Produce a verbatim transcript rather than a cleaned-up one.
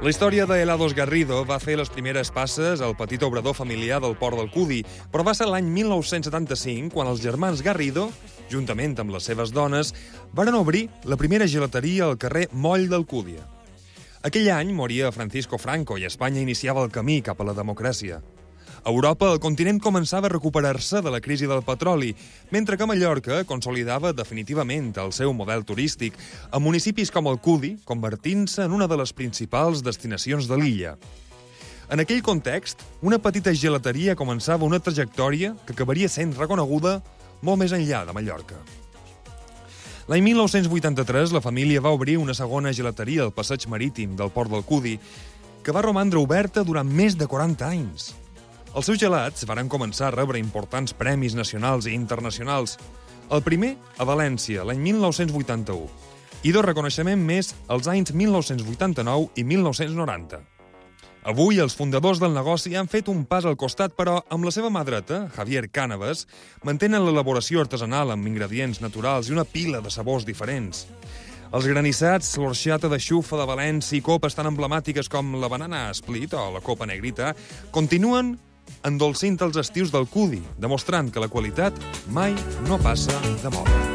La història de Helados Garrido va fer les primeres passes al petit obrador familiar del Port d'Alcúdia, però va ser l'any mil nou-cents setanta-cinc quan els germans Garrido, juntament amb les seves dones, varen obrir la primera gelateria al carrer Moll d'Alcúdia. Aquell any moria Francisco Franco i Espanya iniciava el camí cap a la democràcia. A Europa, el continent començava a recuperar-se de la crisi del petroli, mentre que Mallorca consolidava definitivament el seu model turístic, amb municipis com Alcúdia convertint-se en una de les principals destinacions de l'illa. En aquell context, una petita gelateria començava una trajectòria que acabaria sent reconeguda molt més enllà de Mallorca. L'any mil nou-cents vuitanta-tres, la família va obrir una segona gelateria al passeig marítim del Port d'Alcúdia, que va romandre oberta durant més de quaranta anys. Els seus gelats varen començar a rebre importants premis nacionals i internacionals. El primer, a València, l'any mil nou-cents vuitanta-u, i dos reconeixements més els anys mil nou-cents vuitanta-nou i mil nou-cents noranta. Avui, els fundadors del negoci han fet un pas al costat, però amb la seva mà dreta, Javier Cánovas, mantenen l'elaboració artesanal amb ingredients naturals i una pila de sabors diferents. Els granissats, l'orxata de xufa de València i copes tan emblemàtiques com la banana split o la copa negrita continuen endolcint els estius d'Alcúdia, demostrant que la qualitat mai no passa de moda.